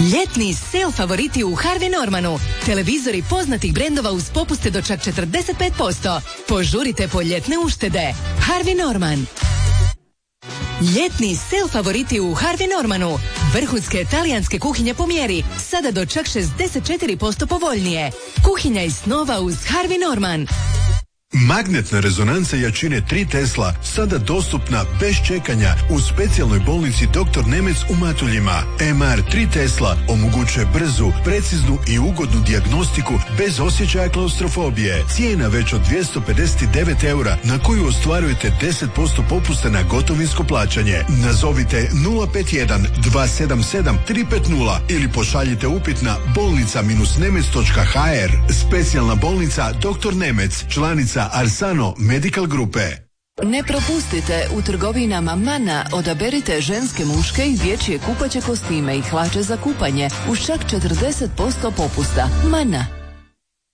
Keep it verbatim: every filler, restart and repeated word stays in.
Ljetni sale favoriti u Harvey Normanu. Televizori poznatih brendova uz popuste do čak četrdeset pet posto. Požurite po ljetne uštede. Harvey Norman. Ljetni sale favoriti u Harvey Normanu. Vrhunske talijanske kuhinje po mjeri. Sada do čak šezdeset četiri posto povoljnije. Kuhinja iz snova uz Harvey Norman. Magnetna rezonanca jačine tri Tesla sada dostupna bez čekanja u specijalnoj bolnici doktor Nemec u Matuljima. M R tri Tesla omogućuje brzu, preciznu i ugodnu dijagnostiku bez osjećaja klaustrofobije. Cijena već od dvjesto pedeset devet eura na koju ostvarujete deset posto popusta na gotovinsko plaćanje. Nazovite nula pet jedan dva sedam sedam tri pet nula ili pošaljite upit na bolnica nemec točka h r. Specijalna bolnica doktor Nemec, članica Arsano Medical Grupe. Ne propustite, u trgovinama Mana odaberite ženske, muške i dječje kupaće kostime i hlače za kupanje uz čak četrdeset posto popusta. Mana.